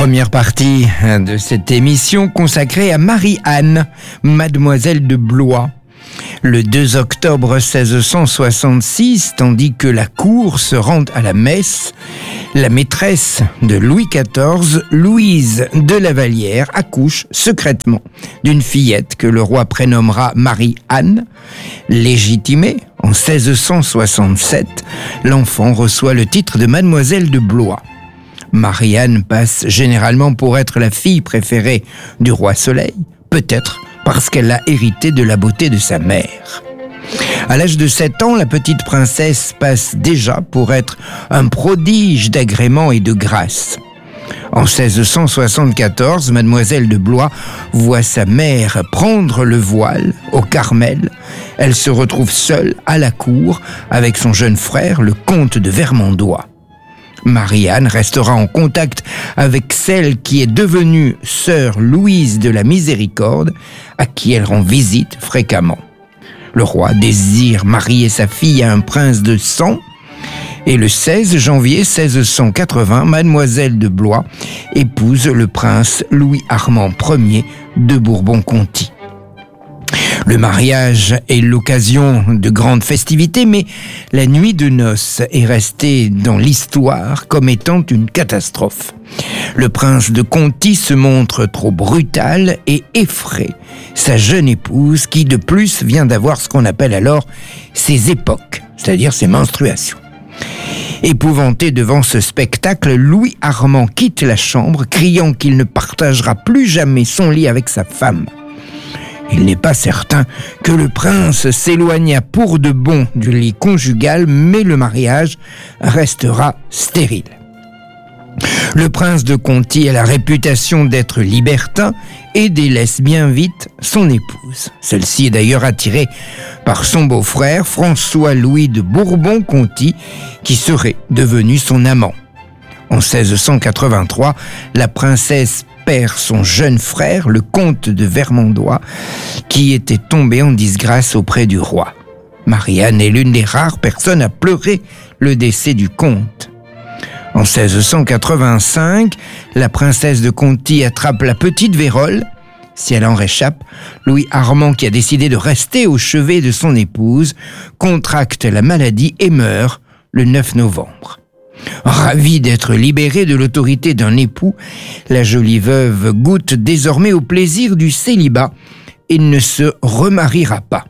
Première partie de cette émission consacrée à Marie-Anne, mademoiselle de Blois. Le 2 octobre 1666, tandis que la cour se rend à la messe, la maîtresse de Louis XIV, Louise de la Vallière, accouche secrètement d'une fillette que le roi prénommera Marie-Anne. Légitimée en 1667, l'enfant reçoit le titre de mademoiselle de Blois. Marie-Anne passe généralement pour être la fille préférée du roi Soleil, peut-être parce qu'elle a hérité de la beauté de sa mère. À l'âge de 7 ans, la petite princesse passe déjà pour être un prodige d'agrément et de grâce. En 1674, mademoiselle de Blois voit sa mère prendre le voile au Carmel. Elle se retrouve seule à la cour avec son jeune frère, le comte de Vermandois. Marie-Anne restera en contact avec celle qui est devenue sœur Louise de la Miséricorde, à qui elle rend visite fréquemment. Le roi désire marier sa fille à un prince de sang, et le 16 janvier 1680, mademoiselle de Blois épouse le prince Louis-Armand Ier de Bourbon-Conti. Le mariage est l'occasion de grandes festivités, mais la nuit de noces est restée dans l'histoire comme étant une catastrophe. Le prince de Conti se montre trop brutal et effraie sa jeune épouse qui, de plus, vient d'avoir ce qu'on appelle alors ses époques, c'est-à-dire ses menstruations. Épouvanté devant ce spectacle, Louis-Armand quitte la chambre, criant qu'il ne partagera plus jamais son lit avec sa femme. Il n'est pas certain que le prince s'éloignât pour de bon du lit conjugal, mais le mariage restera stérile. Le prince de Conti a la réputation d'être libertin et délaisse bien vite son épouse. Celle-ci est d'ailleurs attirée par son beau-frère François-Louis de Bourbon-Conti, qui serait devenu son amant. En 1683, la princesse perd son jeune frère, le comte de Vermandois, qui était tombé en disgrâce auprès du roi. Marie-Anne est l'une des rares personnes à pleurer le décès du comte. En 1685, la princesse de Conti attrape la petite vérole. Si elle en réchappe, Louis-Armand, qui a décidé de rester au chevet de son épouse, contracte la maladie et meurt le 9 novembre. Ravie d'être libérée de l'autorité d'un époux, la jolie veuve goûte désormais au plaisir du célibat et ne se remariera pas.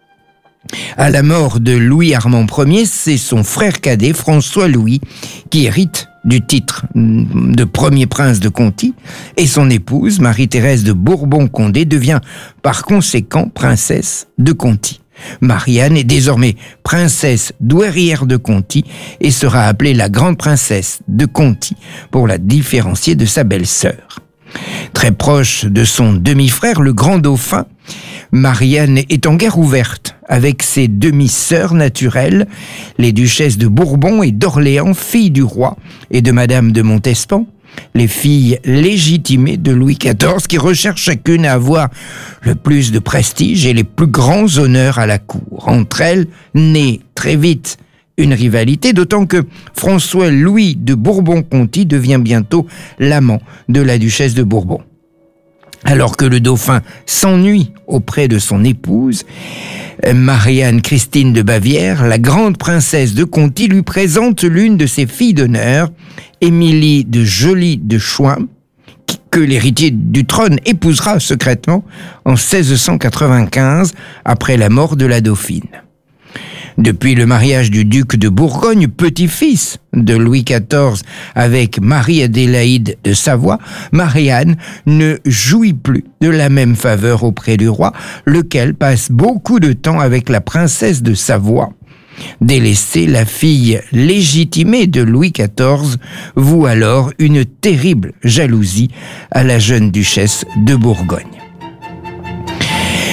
À la mort de Louis-Armand Ier, c'est son frère cadet, François-Louis, qui hérite du titre de premier prince de Conti, et son épouse, Marie-Thérèse de Bourbon-Condé, devient par conséquent princesse de Conti. Marie-Anne est désormais princesse douairière de Conti et sera appelée la grande princesse de Conti pour la différencier de sa belle-sœur. Très proche de son demi-frère, le grand dauphin, Marie-Anne est en guerre ouverte avec ses demi-sœurs naturelles, les duchesses de Bourbon et d'Orléans, filles du roi et de Madame de Montespan, les filles légitimées de Louis XIV qui recherchent chacune à avoir le plus de prestige et les plus grands honneurs à la cour. Entre elles, naît très vite une rivalité, d'autant que François-Louis de Bourbon-Conti devient bientôt l'amant de la duchesse de Bourbon. Alors que le dauphin s'ennuie auprès de son épouse, Marie-Anne Christine de Bavière, la grande princesse de Conti, lui présente l'une de ses filles d'honneur, Émilie de Joly de Chouin, que l'héritier du trône épousera secrètement en 1695, après la mort de la dauphine. Depuis le mariage du duc de Bourgogne, petit-fils de Louis XIV avec Marie-Adélaïde de Savoie, Marie-Anne ne jouit plus de la même faveur auprès du roi, lequel passe beaucoup de temps avec la princesse de Savoie. Délaissée, la fille légitimée de Louis XIV voue alors une terrible jalousie à la jeune duchesse de Bourgogne.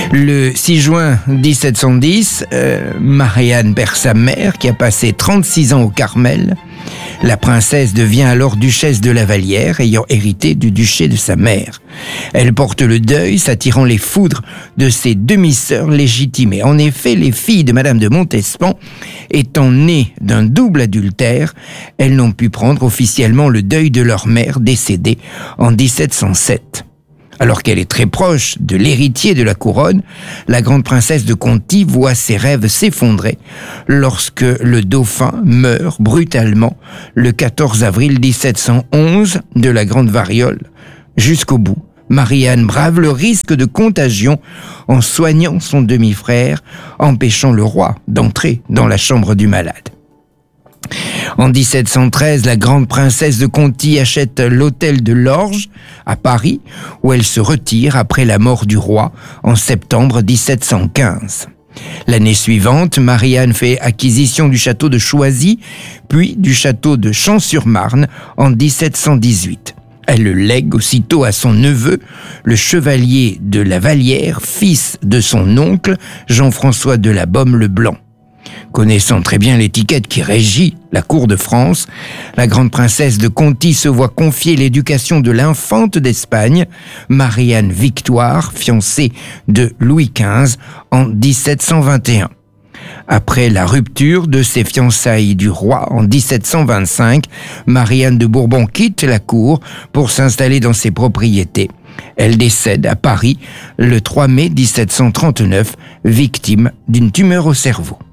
Le 6 juin 1710, Marie-Anne perd sa mère qui a passé 36 ans au Carmel. La princesse devient alors duchesse de la Vallière, ayant hérité du duché de sa mère. Elle porte le deuil, s'attirant les foudres de ses demi-sœurs légitimées. En effet, les filles de Madame de Montespan, étant nées d'un double adultère, elles n'ont pu prendre officiellement le deuil de leur mère décédée en 1707. Alors qu'elle est très proche de l'héritier de la couronne, la grande princesse de Conti voit ses rêves s'effondrer lorsque le dauphin meurt brutalement le 14 avril 1711 de la grande variole. Jusqu'au bout, Marie-Anne brave le risque de contagion en soignant son demi-frère, empêchant le roi d'entrer dans la chambre du malade. En 1713, la grande princesse de Conti achète l'hôtel de l'Orge à Paris, où elle se retire après la mort du roi en septembre 1715. L'année suivante, Marie-Anne fait acquisition du château de Choisy, puis du château de Champs-sur-Marne en 1718. Elle le lègue aussitôt à son neveu, le chevalier de la Vallière, fils de son oncle, Jean-François de la Baume-le-Blanc. Connaissant très bien l'étiquette qui régit la cour de France, la grande princesse de Conti se voit confier l'éducation de l'infante d'Espagne, Marie-Anne Victoire, fiancée de Louis XV en 1721. Après la rupture de ses fiançailles du roi en 1725, Marie-Anne de Bourbon quitte la cour pour s'installer dans ses propriétés. Elle décède à Paris le 3 mai 1739, victime d'une tumeur au cerveau.